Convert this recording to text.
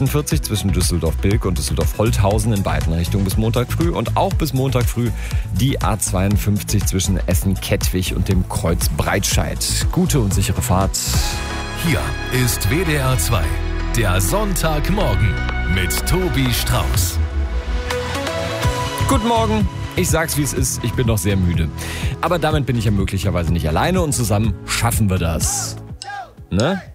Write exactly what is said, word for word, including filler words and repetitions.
sechsundvierzig zwischen Düsseldorf-Bilk und Düsseldorf-Holthausen in beiden Richtungen bis Montag früh und auch bis Montag früh die A zweiundfünfzig zwischen Essen-Kettwig und dem Kreuz Breitscheid. Gute und sichere Fahrt. Hier ist W D R zwei, der Sonntagmorgen mit Tobi Strauß. Guten Morgen. Ich sag's wie es ist, ich bin noch sehr müde. Aber damit bin ich ja möglicherweise nicht alleine und zusammen schaffen wir das. Ne?